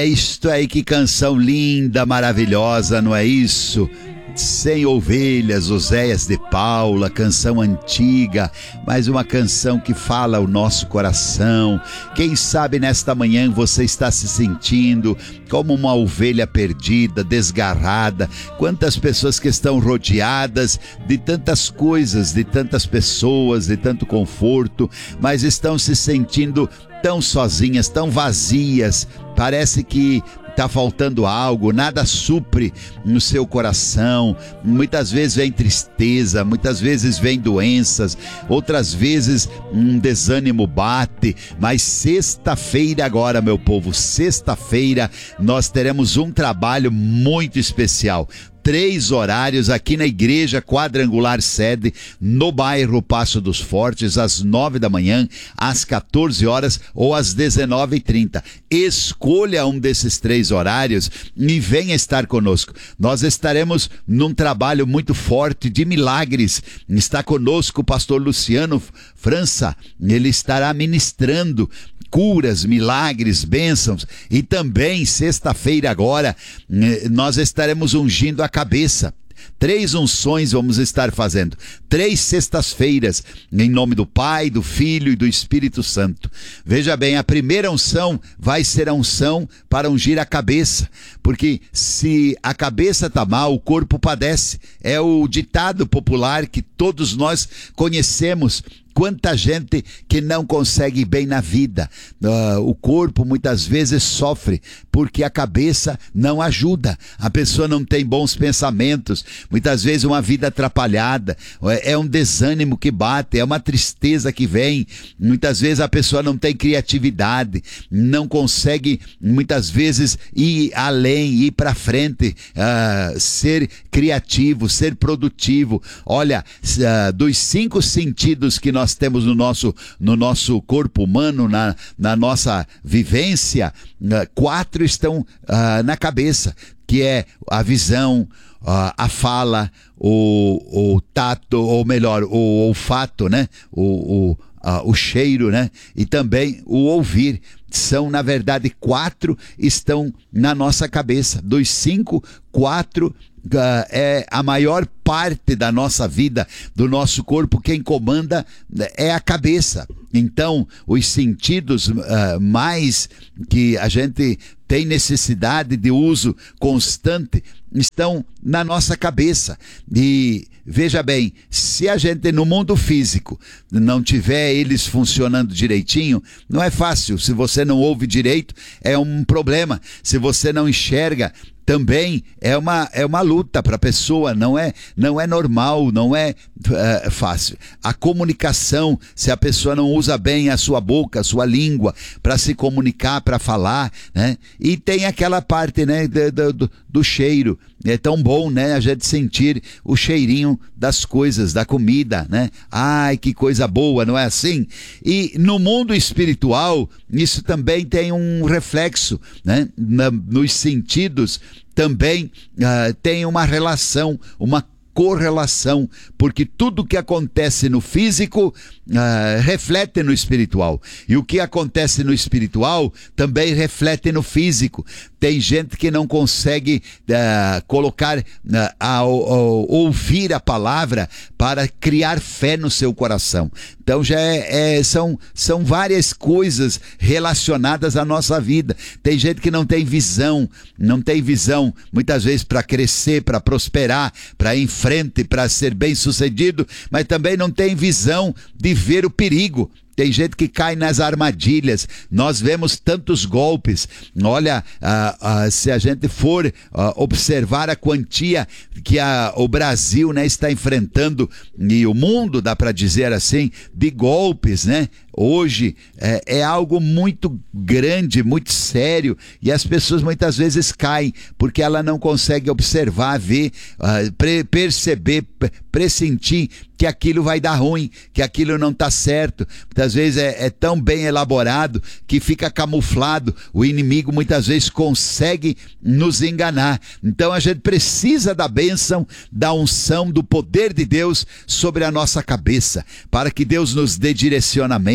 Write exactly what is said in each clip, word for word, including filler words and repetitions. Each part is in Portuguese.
É isto aí, que canção linda, maravilhosa, não é isso? Cem Ovelhas, Oséias de Paula, canção antiga, mas uma canção que fala o nosso coração. Quem sabe nesta manhã você está se sentindo como uma ovelha perdida, desgarrada. Quantas pessoas que estão rodeadas de tantas coisas, de tantas pessoas, de tanto conforto, mas estão se sentindo tão sozinhas, tão vazias. Parece que está faltando algo, nada supre no seu coração. Muitas vezes vem tristeza, muitas vezes vem doenças, outras vezes um desânimo bate. Mas sexta-feira agora, meu povo, sexta-feira nós teremos um trabalho muito especial. Três horários aqui na Igreja Quadrangular Sede, no bairro Passo dos Fortes, às nove da manhã, às quatorze horas ou às dezenove e trinta. Escolha um desses três horários e venha estar conosco. Nós estaremos num trabalho muito forte de milagres. Está conosco o pastor Luciano França. Ele estará ministrando curas, milagres, bênçãos. E também, sexta-feira agora, nós estaremos ungindo a cabeça. Três unções vamos estar fazendo. Três sextas-feiras, em nome do Pai, do Filho e do Espírito Santo. Veja bem, a primeira unção vai ser a unção para ungir a cabeça. Porque se a cabeça está mal, o corpo padece. É o ditado popular que todos nós conhecemos. Quanta gente que não consegue ir bem na vida. Uh, o corpo muitas vezes sofre porque a cabeça não ajuda. A pessoa não tem bons pensamentos. Muitas vezes uma vida atrapalhada. É um desânimo que bate, é uma tristeza que vem. Muitas vezes a pessoa não tem criatividade, não consegue muitas vezes ir além, ir para frente, uh, ser criativo, ser produtivo. Olha, uh, dos cinco sentidos que nós nós temos no nosso, no nosso corpo humano, na, na nossa vivência, quatro estão uh, na cabeça, que é a visão, uh, a fala, o, o tato, ou melhor, o olfato, né? o, o, uh, o cheiro, né? E também o ouvir. São, na verdade, quatro estão na nossa cabeça. Dos cinco, quatro Uh, é a maior parte da nossa vida, do nosso corpo. Quem comanda é a cabeça. Então, os sentidos uh, mais que a gente tem necessidade de uso constante estão na nossa cabeça. E veja bem, se a gente no mundo físico não tiver eles funcionando direitinho, não é fácil. Se você não ouve direito, é um problema. Se você não enxerga, também é uma, é uma luta para a pessoa, não é, não é normal, não é uh, fácil. A comunicação, se a pessoa não usa bem a sua boca, a sua língua, para se comunicar, para falar, né? E tem aquela parte, né, do, do, do cheiro. É tão bom, né, a gente sentir o cheirinho das coisas, da comida, né? Ai, que coisa boa, não é assim? E no mundo espiritual, isso também tem um reflexo, né? Na, nos sentidos também uh, tem uma relação, uma correlação, porque tudo que acontece no físico uh, reflete no espiritual, e o que acontece no espiritual também reflete no físico. Tem gente que não consegue uh, colocar, uh, a, a, ouvir a palavra para criar fé no seu coração. Então já é, é, são, são várias coisas relacionadas à nossa vida. Tem gente que não tem visão, não tem visão muitas vezes para crescer, para prosperar, para ir em frente, para ser bem sucedido, mas também não tem visão de ver o perigo. Tem gente que cai nas armadilhas. Nós vemos tantos golpes. Olha, ah, ah, se a gente for ah, observar a quantia que a, o Brasil, né, está enfrentando, e o mundo, dá para dizer assim, de golpes, né? Hoje é, é algo muito grande, muito sério, e as pessoas muitas vezes caem porque ela não consegue observar, ver, uh, pre- perceber, pressentir que aquilo vai dar ruim, que aquilo não está certo. Muitas vezes é, é tão bem elaborado que fica camuflado. O inimigo muitas vezes consegue nos enganar. Então a gente precisa da bênção, da unção, do poder de Deus sobre a nossa cabeça, para que Deus nos dê direcionamento,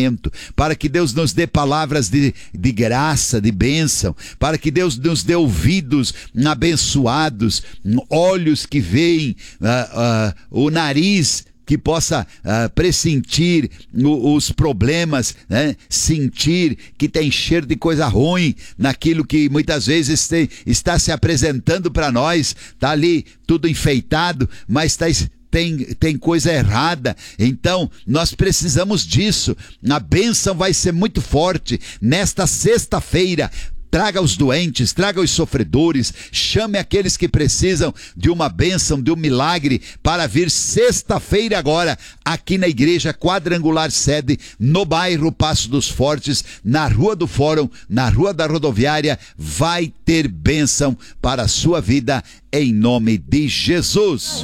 momento, para que Deus nos dê palavras de, de graça, de bênção, para que Deus nos dê ouvidos abençoados, olhos que veem, uh, uh, o nariz que possa uh, pressentir o, os problemas, né? Sentir que tem cheiro de coisa ruim naquilo que muitas vezes tem, está se apresentando para nós, está ali tudo enfeitado, mas está... Tem, tem coisa errada. Então nós precisamos disso. A bênção vai ser muito forte nesta sexta-feira. Traga os doentes, traga os sofredores, chame aqueles que precisam de uma bênção, de um milagre, para vir sexta-feira agora, aqui na Igreja Quadrangular Sede, no bairro Passo dos Fortes, na Rua do Fórum, na Rua da Rodoviária. Vai ter bênção para a sua vida, em nome de Jesus.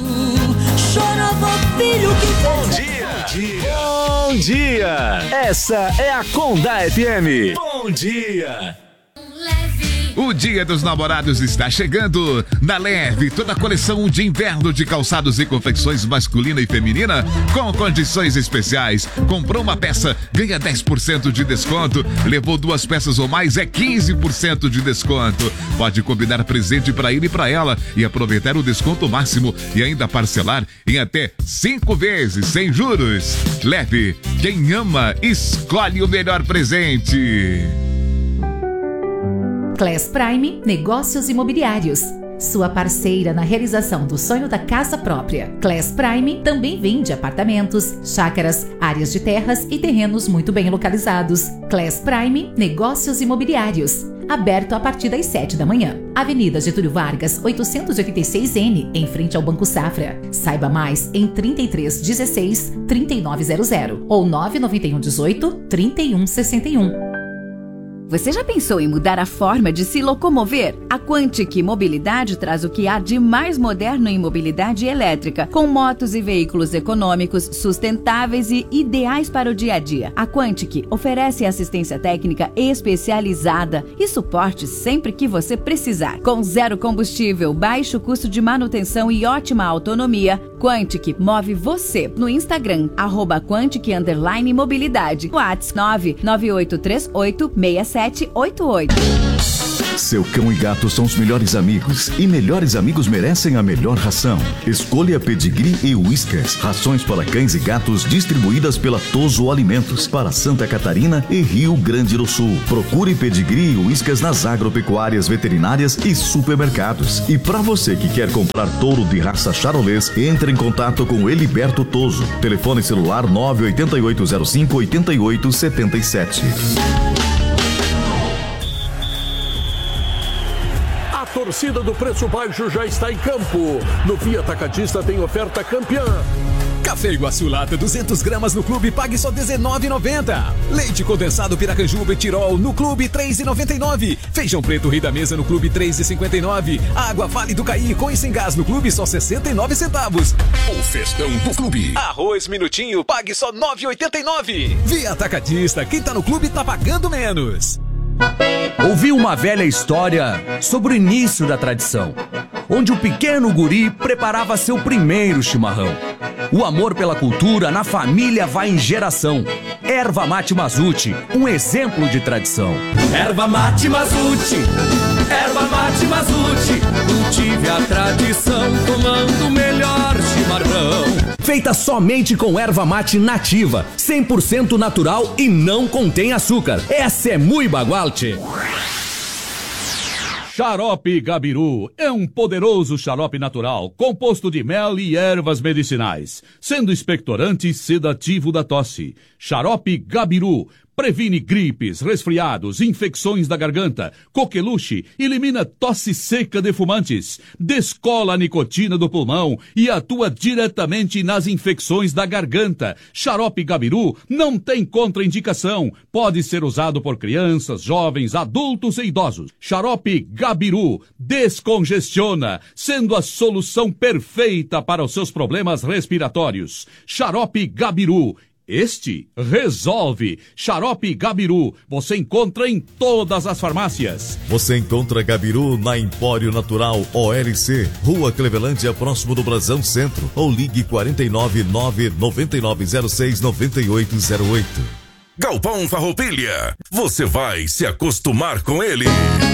Bom dia! Bom dia! Bom dia! Essa é a Condá F M. Bom dia! O Dia dos Namorados está chegando. Na Leve, toda a coleção de inverno de calçados e confecções masculina e feminina com condições especiais. Comprou uma peça, ganha dez por cento de desconto. Levou duas peças ou mais, é quinze por cento de desconto. Pode combinar presente para ele e para ela e aproveitar o desconto máximo e ainda parcelar em até cinco vezes sem juros. Leve, quem ama, escolhe o melhor presente. Class Prime Negócios Imobiliários, sua parceira na realização do sonho da casa própria. Class Prime também vende apartamentos, chácaras, áreas de terras e terrenos muito bem localizados. Class Prime Negócios Imobiliários, aberto a partir das sete da manhã. Avenida Getúlio Vargas, oitocentos e oitenta e seis N, em frente ao Banco Safra. Saiba mais em trinta e três dezesseis, trinta e nove zero zero ou nove nove um dezoito, trinta e um sessenta e um. Você já pensou em mudar a forma de se locomover? A Quantic Mobilidade traz o que há de mais moderno em mobilidade elétrica, com motos e veículos econômicos, sustentáveis e ideais para o dia a dia. A Quantic oferece assistência técnica especializada e suporte sempre que você precisar. Com zero combustível, baixo custo de manutenção e ótima autonomia, Quantic move você no Instagram, arroba Quantic underline mobilidade. WhatsApp nove nove oito três oito seis sete oito oito. Seu cão e gato são os melhores amigos e melhores amigos merecem a melhor ração. Escolha Pedigree e Whiskas, rações para cães e gatos distribuídas pela Toso Alimentos para Santa Catarina e Rio Grande do Sul. Procure Pedigree e Whiskas nas agropecuárias, veterinárias e supermercados. E para você que quer comprar touro de raça charolês, entre em contato com Eliberto Toso. Telefone celular nove oito oito zero cinco oito oito sete sete. A torcida do Preço Baixo já está em campo. No Via Atacadista tem oferta campeã. Café Iguaçu Lata duzentas gramas no Clube, pague só dezenove reais e noventa centavos. Leite condensado Piracanjuba Betirol no Clube, três reais e noventa e nove centavos. Feijão preto Rei da Mesa no Clube, três reais e cinquenta e nove centavos. Água Vale do Caí com e sem gás no Clube, só sessenta e nove centavos. O festão do Clube. Arroz Minutinho, pague só nove reais e oitenta e nove centavos. Via Atacadista, quem tá no Clube tá pagando menos. Ouvi uma velha história sobre o início da tradição, onde o pequeno guri preparava seu primeiro chimarrão. O amor pela cultura na família vai em geração. Erva Mate Mazuti, um exemplo de tradição. Erva Mate Mazuti, Erva Mate Mazuti, cultive a tradição tomando o melhor chimarrão. Feita somente com erva mate nativa, cem por cento natural e não contém açúcar. Essa é muito bagualte. Xarope Gabiru é um poderoso xarope natural, composto de mel e ervas medicinais, sendo expectorante e sedativo da tosse. Xarope Gabiru previne gripes, resfriados, infecções da garganta, coqueluche, elimina tosse seca de fumantes, descola a nicotina do pulmão e atua diretamente nas infecções da garganta. Xarope Gabiru não tem contraindicação, pode ser usado por crianças, jovens, adultos e idosos. Xarope Gabiru descongestiona, sendo a solução perfeita para os seus problemas respiratórios. Xarope Gabiru, este resolve. Xarope Gabiru, você encontra em todas as farmácias. Você encontra Gabiru na Empório Natural O L C, Rua Clevelândia, próximo do Brasão Centro, ou ligue quarenta e nove, nove nove nove zero seis nove oito zero oito. Galpão Farroupilha. Você vai se acostumar com ele.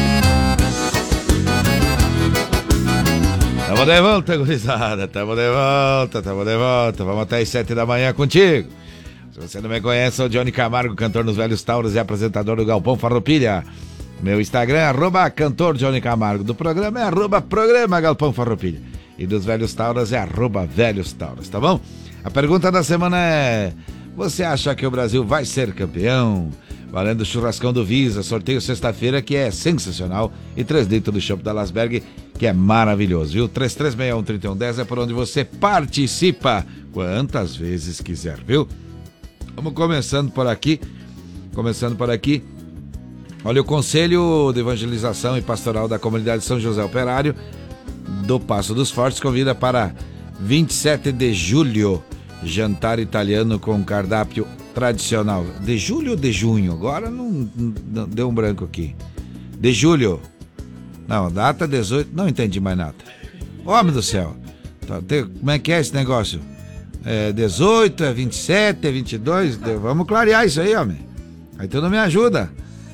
Tamo de volta, gurizada. Tamo de volta, tamo de volta. Vamos até as sete da manhã contigo. Se você não me conhece, sou o Johnny Camargo, cantor nos Velhos Tauros e apresentador do Galpão Farroupilha. Meu Instagram é arroba cantor Johnny Camargo. Do programa é arroba programa Galpão Farroupilha. E dos Velhos Tauros é arroba Velhos Tauros, tá bom? A pergunta da semana é: você acha que o Brasil vai ser campeão? Valendo o churrascão do Visa, sorteio sexta-feira, que é sensacional, e três litros do chopp da Lasberg, que é maravilhoso, viu? três três seis um, três um um zero é por onde você participa quantas vezes quiser, viu? Vamos começando por aqui, começando por aqui. Olha, o Conselho de Evangelização e Pastoral da Comunidade São José Operário do Passo dos Fortes convida para vinte e sete de julho, jantar italiano com cardápio tradicional. De julho ou de junho? Agora não, não deu um branco aqui. De julho. Não, data dezoito, não entendi mais nada. Homem do céu, como é que é esse negócio? É dezoito, é vinte e sete, é vinte e dois? Vamos clarear isso aí, homem. Aí tu não me ajuda.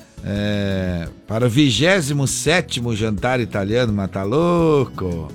É, para o vigésimo sétimo jantar italiano, mas tá louco?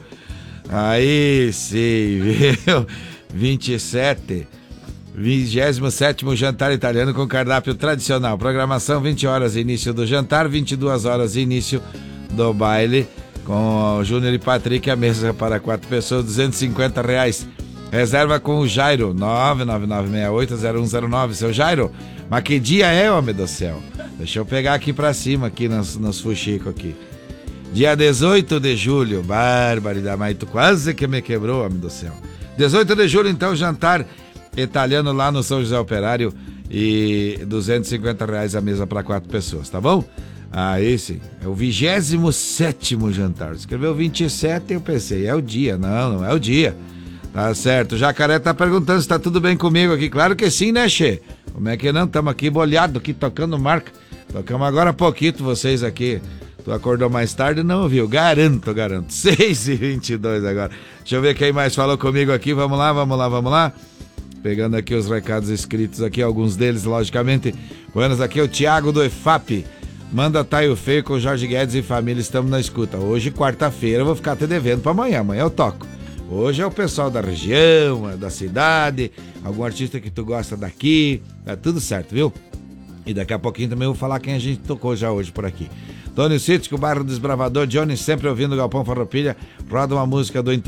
Aí sim, viu? vinte e sete, vigésimo sétimo jantar italiano com cardápio tradicional. Programação vinte horas, início do jantar, vinte e duas horas, início do baile, com o Júnior e Patrick, a mesa para quatro pessoas, duzentos e cinquenta reais. Reserva com o Jairo, nove nove nove seis oito zero um zero nove. Seu Jairo, mas que dia é, homem do céu? Deixa eu pegar aqui pra cima, aqui nos, nos fuxicos aqui. Dia dezoito de julho, barbaridade, mas tu quase que me quebrou, homem do céu. dezoito de julho, então, jantar italiano lá no São José Operário e duzentos e cinquenta reais a mesa para quatro pessoas, tá bom? Aí sim, é o vigésimo sétimo jantar. Escreveu vinte e sete, eu pensei, é o dia. Não, não é o dia. Tá certo. O Jacaré tá perguntando se tá tudo bem comigo aqui. Claro que sim, né, Che? Como é que não? Tamo aqui bolhado, aqui tocando marca. Tocamos agora há pouquinho vocês aqui. Tu acordou mais tarde, não ouviu? Garanto, garanto. seis e vinte e dois agora. Deixa eu ver quem mais falou comigo aqui. Vamos lá, vamos lá, vamos lá. Pegando aqui os recados escritos aqui, alguns deles, logicamente. Buenas, aqui é o Thiago do E F A P. Manda Taio Feio com o Jorge Guedes e família, estamos na escuta. Hoje, quarta-feira, eu vou ficar até devendo para amanhã. Amanhã eu toco. Hoje é o pessoal da região, da cidade, algum artista que tu gosta daqui. Tá tudo certo, viu? E daqui a pouquinho também eu vou falar quem a gente tocou já hoje por aqui. Tony Cítico, bairro Desbravador, Johnny sempre ouvindo o Galpão Farroupilha. Roda uma música do